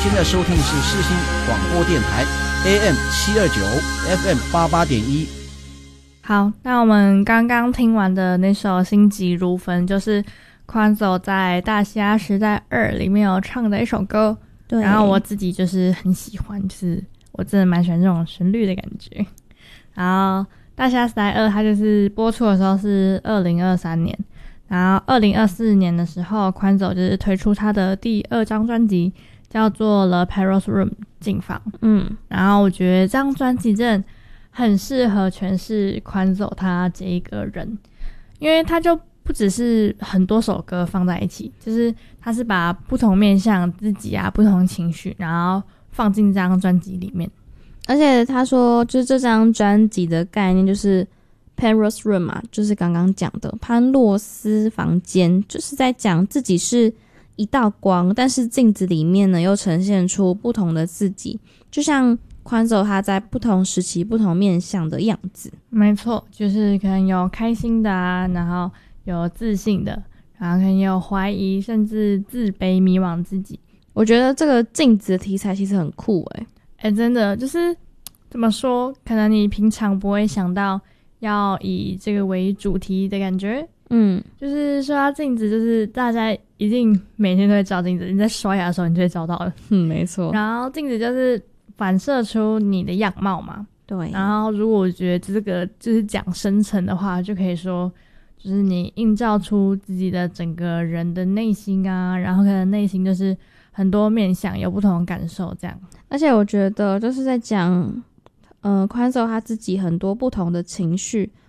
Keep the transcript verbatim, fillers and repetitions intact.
现在收听的是世新广播电台 A M 七二九 F M 八八点一。 好，那我们刚刚听完的那首《心急如焚》，就是宽走在《大西亚时代二》里面有唱的一首歌。 对， 然后我自己就是很喜欢，就是我真的蛮喜欢这种旋律的感觉。然后《大西亚时代二》它就是播出的时候是二零二三年，然后二零二四年的时候，宽走就是推出他的第二张专辑，叫做《The Paros Room》进房。嗯，然后我觉得这张专辑真的很适合诠释宽走他这一个人，因为他就不只是很多首歌放在一起，就是他是把不同面向自己啊、不同情绪，然后放进这张专辑里面。 而且他说，就是这张专辑的概念就是 Paros Room 嘛，就是刚刚讲的潘洛斯房间，就是在讲自己是一道光，但是镜子里面呢又呈现出不同的自己，就像宽走他在不同时期不同面向的样子。 没错，就是可能有开心的啊，然后有自信的，然后可能有怀疑甚至自卑迷惘自己。 我觉得这个镜子的题材其实很酷诶、欸欸、真的就是怎么说，可能你平常不会想到要以这个为主题的感觉。嗯，就是说到镜子，就是大家一定每天都会照镜子，你在刷牙的时候你就会照到了。 嗯，没错。 然后镜子就是反射出你的样貌嘛。 对。 然后如果我觉得这个就是讲深层的话，就可以说就是你映照出自己的整个人的内心啊，然后可能内心就是很多面向，有不同的感受这样。 而且我觉得就是在讲呃，宽走他自己很多不同的情绪，